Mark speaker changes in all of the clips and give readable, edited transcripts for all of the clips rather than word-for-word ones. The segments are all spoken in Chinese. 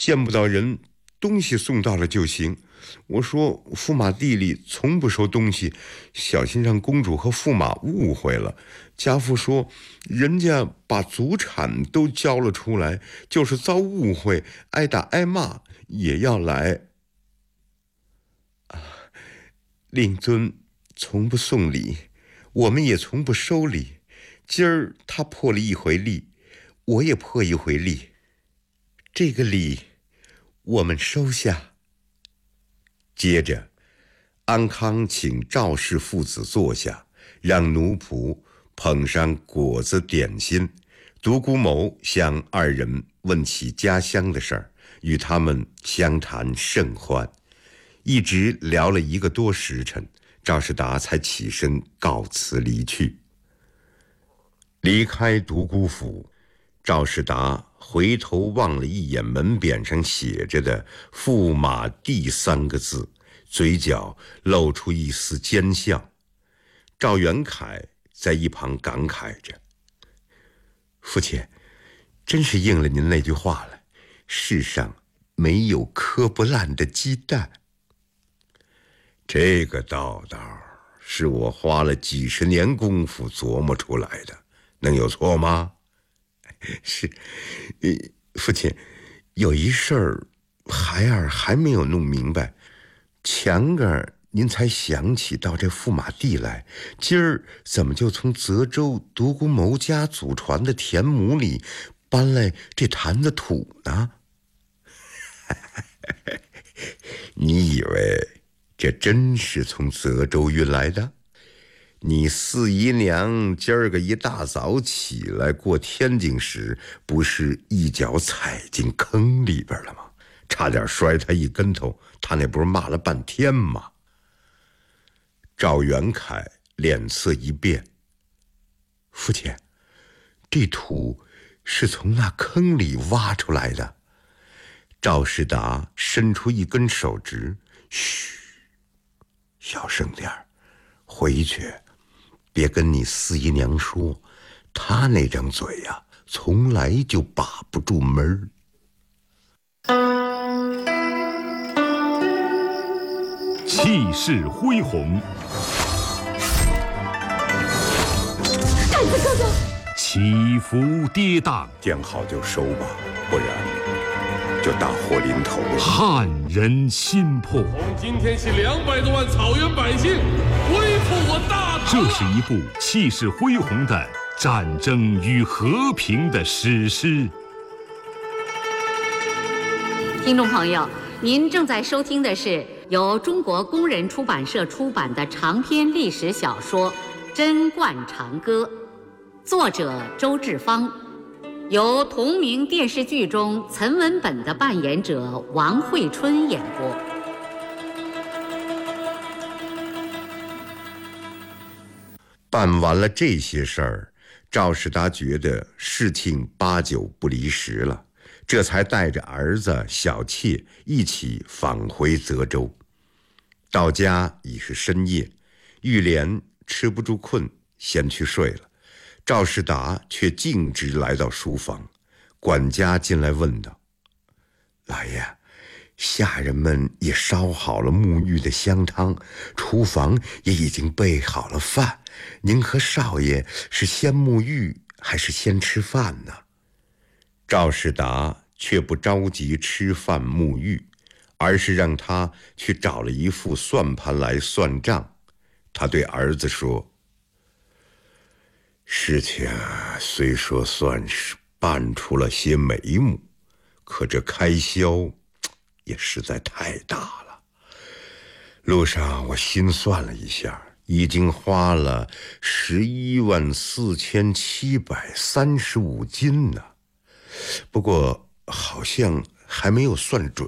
Speaker 1: 见不到人，东西送到了就行。我说驸马地里从不收东西，小心让公主和驸马误会了。家父说人家把祖产都交了出来，就是遭误会挨打挨骂也要来。令尊从不送礼，我们也从不收礼。今儿他破了一回例，我也破一回例，这个礼我们收下。接着安康请赵氏父子坐下，让奴仆捧上果子点心。独孤谋向二人问起家乡的事儿，与他们相谈甚欢，一直聊了1个多时辰，赵世达才起身告辞离去。离开独孤府，赵世达回头望了一眼门匾上写着的“驸马地”3个字，嘴角露出一丝奸笑。赵元凯在一旁感慨着：“父亲，真是应了您那句话了，世上没有磕不烂的鸡蛋。”这个道是我花了几十年功夫琢磨出来的，能有错吗？是，父亲，有一事儿孩儿还没有弄明白。前个您才想起到这驸马地来，今儿怎么就从泽州独孤谋家祖传的田亩里搬来这坛子土呢？你以为这真是从泽州运来的？你四姨娘今儿个一大早起来过天井时，不是一脚踩进坑里边了吗？差点摔他一跟头，他那不是骂了半天吗？赵元凯脸色一变：“父亲，这土是从那坑里挖出来的。”赵世达伸出一根手指：“嘘，小声点儿，回去别跟你四姨娘说，她那张嘴呀，从来就把不住门儿。”
Speaker 2: 气势恢宏，
Speaker 3: 扇子哥哥，
Speaker 2: 起伏跌宕，
Speaker 1: 见好就收吧，不然就大祸临头了。
Speaker 2: 撼人心魄。
Speaker 4: 从今天起，200多万草原百姓恢复我大唐。
Speaker 2: 这是一部气势恢宏的战争与和平的史诗。
Speaker 3: 听众朋友，您正在收听的是由中国工人出版社出版的长篇历史小说《贞观长歌》，作者周志芳，由同名电视剧中岑文本的扮演者王惠春演播。
Speaker 1: 办完了这些事儿，赵世达觉得事情8九不离十了，这才带着儿子小妾一起返回泽州。到家已是深夜，玉莲吃不住困，先去睡了。赵世达却径直来到书房，管家进来问道：“老爷，下人们也烧好了沐浴的香汤，厨房也已经备好了饭，您和少爷是先沐浴还是先吃饭呢？”赵世达却不着急吃饭沐浴，而是让他去找了一副算盘来算账。他对儿子说：“事情虽说算是办出了些眉目，可这开销也实在太大了。路上我心算了一下，已经花了114735斤呢。不过好像还没有算准。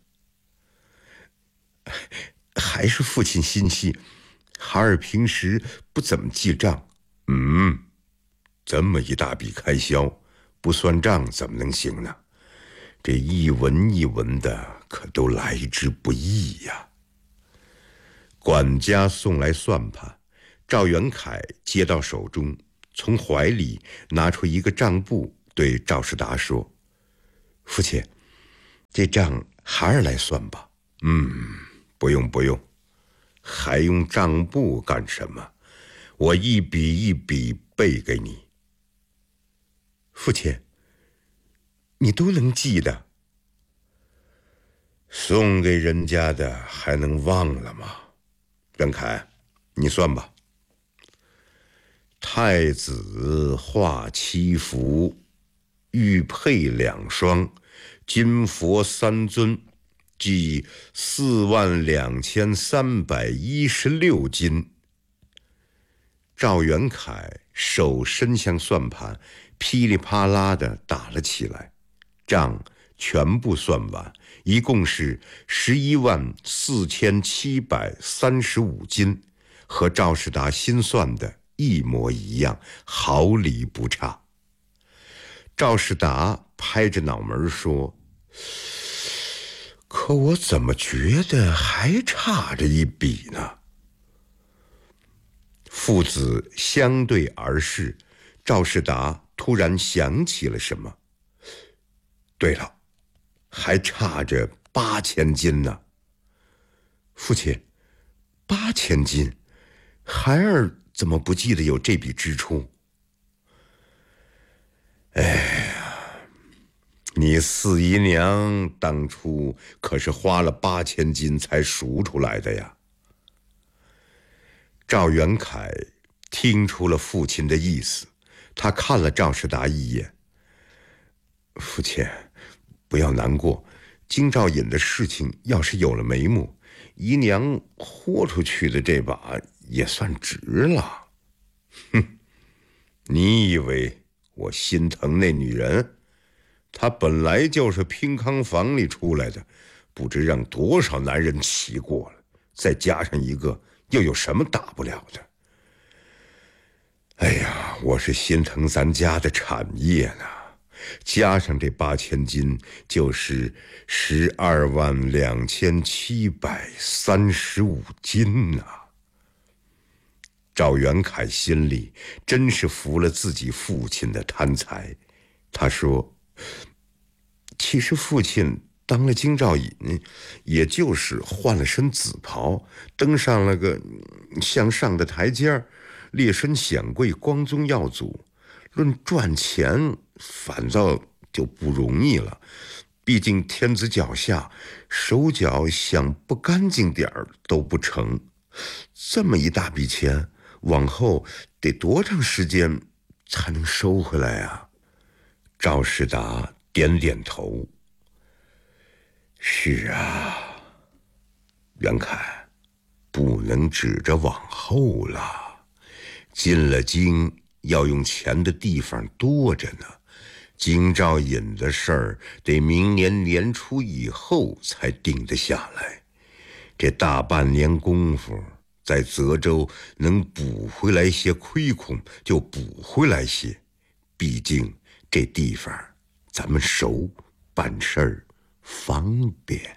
Speaker 1: 还是父亲心细，孩儿平时不怎么记账。这么一大笔开销，不算账怎么能行呢？这一文一文的可都来之不易呀。”管家送来算盘，赵元凯接到手中，从怀里拿出一个账簿，对赵世达说：“父亲， 这账还是来算吧。不用，还用账簿干什么？我一笔一笔背给你。父亲，你都能记得。送给人家的还能忘了吗？袁凯，你算吧。太子画7幅，玉佩2双，金佛3尊，计42316斤。赵元凯手伸向算盘，噼里啪啦地打了起来，账全部算完，一共是114735斤，和赵世达心算的一模一样，毫厘不差。赵世达拍着脑门说：“可我怎么觉得还差着一笔呢？”父子相对而视，赵世达突然想起了什么。对了，还差着8000斤呢。父亲，8000斤，孩儿怎么不记得有这笔支出？哎呀，你四姨娘当初可是花了8000斤才赎出来的呀。赵元凯听出了父亲的意思，他看了赵世达一眼。父亲，不要难过，京兆尹的事情要是有了眉目，姨娘豁出去的这把也算值了。你以为我心疼那女人？她本来就是乒康房里出来的，不知让多少男人骑过了，再加上一个，又有什么大不了的？哎呀，我是心疼咱家的产业呢，加上这8000斤，就是122735斤呐。赵元凯心里真是服了自己父亲的贪财。他说：“其实父亲当了京兆尹，也就是换了身紫袍，登上了个向上的台阶，列身显贵，光宗耀祖。论赚钱，反倒就不容易了。毕竟天子脚下，手脚想不干净点儿都不成。这么一大笔钱，往后得多长时间才能收回来啊？”赵世达点点头。是啊，元凯，不能指着往后了。进了京要用钱的地方多着呢，京兆尹的事儿得明年年初以后才定得下来。这大半年功夫，在泽州能补回来些亏空就补回来些，毕竟这地方咱们熟，办事儿方便。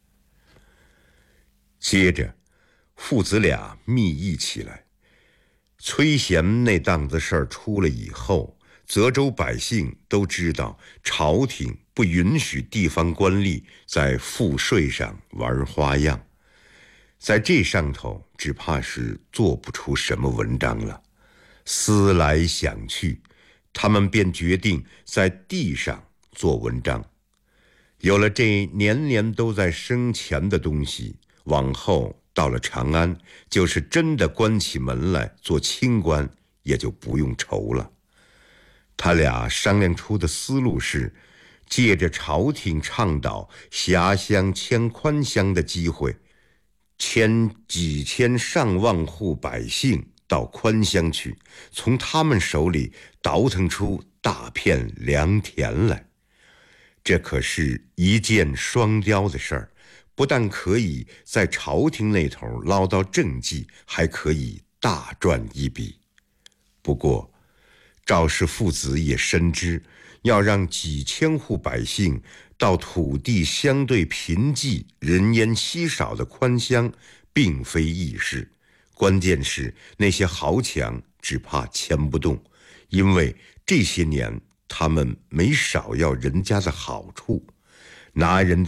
Speaker 1: 接着父子俩密议起来。崔贤那档子事儿出了以后，泽州百姓都知道朝廷不允许地方官吏在赋税上玩花样，在这上头只怕是做不出什么文章了。思来想去，他们便决定在地上做文章。有了这年年都在生钱的东西，往后到了长安，就是真的关起门来做清官，也就不用愁了。他俩商量出的思路是，借着朝廷倡导辖乡迁宽乡的机会，迁几千上万户百姓到宽乡去，从他们手里倒腾出大片良田来。这可是一箭双雕的事儿，不但可以在朝廷那头捞到政绩，还可以大赚一笔。不过赵氏父子也深知，要让几千户百姓到土地相对贫瘠、人烟稀少的宽乡，并非易事。关键是那些豪强只怕牵不动，因为这些年他们没少要人家的好处，拿人的